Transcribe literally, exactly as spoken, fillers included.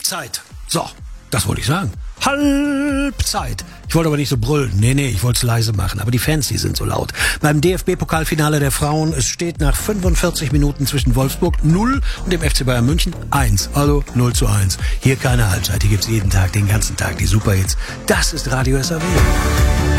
Halbzeit. So, das wollte ich sagen. Halbzeit. Ich wollte aber nicht so brüllen. Nee, nee, ich wollte es leise machen. Aber die Fans, die sind so laut. Beim D F B-Pokalfinale der Frauen, es steht nach fünfundvierzig Minuten zwischen Wolfsburg null und dem F C Bayern München eins. Also null zu eins. Hier keine Halbzeit. Hier gibt's jeden Tag, den ganzen Tag die Superhits. Das ist Radio S R W.